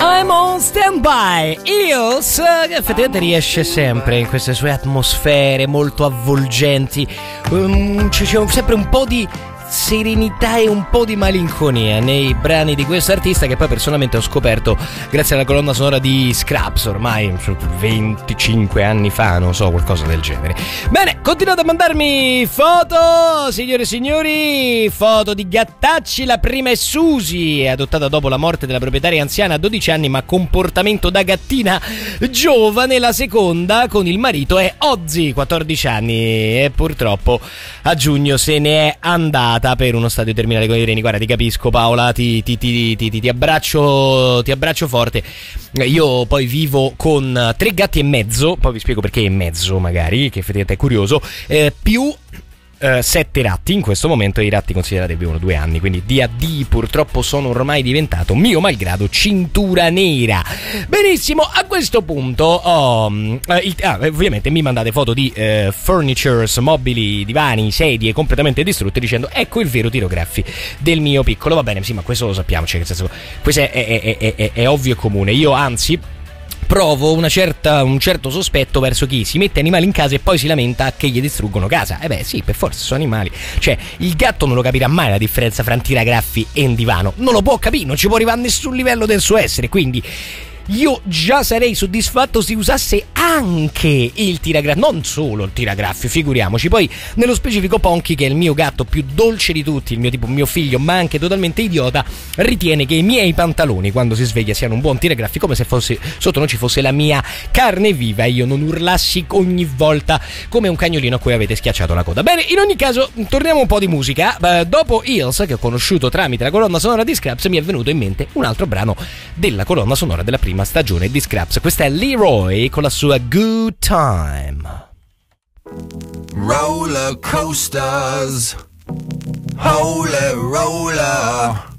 I'm on standby. Eels, che effettivamente riesce sempre in queste sue atmosfere molto avvolgenti. C'è sempre un po' di serenità e un po' di malinconia nei brani di questo artista, che poi personalmente ho scoperto grazie alla colonna sonora di Scraps ormai 25 anni fa, non so, qualcosa del genere. Bene, continuate a mandarmi foto, signore e signori, foto di gattacci. La prima è Susie, adottata dopo la morte della proprietaria anziana a 12 anni ma comportamento da gattina giovane. La seconda con il marito è Ozzy, 14 anni, e purtroppo a giugno se ne è andata per uno stadio terminale con i reni. Guarda, ti capisco Paola, ti abbraccio forte. Io poi vivo con 3 gatti e mezzo, poi vi spiego perché e mezzo magari, che effettivamente è curioso, più 7 ratti in questo momento, e i ratti considerati vivono 2 anni, quindi D&D purtroppo sono ormai diventato, mio malgrado, cintura nera. Benissimo, a questo punto ovviamente mi mandate foto di furnitures, mobili, divani, sedie completamente distrutte, dicendo ecco il vero tirograffi del mio piccolo. Va bene, sì, ma questo lo sappiamo, cioè, nel senso, questo è ovvio e comune. Io anzi provo un certo sospetto verso chi si mette animali in casa e poi si lamenta che gli distruggono casa. Beh sì, per forza sono animali. Cioè, il gatto non lo capirà mai la differenza fra un tiragraffi e un divano. Non lo può capire, non ci può arrivare a nessun livello del suo essere. Quindi io già sarei soddisfatto se usasse anche il tiragraffi, non solo il tiragraffi, figuriamoci. Poi nello specifico Ponky, che è il mio gatto più dolce di tutti, il mio tipo mio figlio, ma anche totalmente idiota, ritiene che i miei pantaloni quando si sveglia siano un buon tiragraffi, come se fosse sotto non ci fosse la mia carne viva e io non urlassi ogni volta come un cagnolino a cui avete schiacciato la coda. Bene, in ogni caso torniamo un po' di musica. Dopo Eels, che ho conosciuto tramite la colonna sonora di Scraps, mi è venuto in mente un altro brano della colonna sonora della prima stagione di Scraps. Questa è Leroy con la sua Good Time. Roller coasters, holy roller.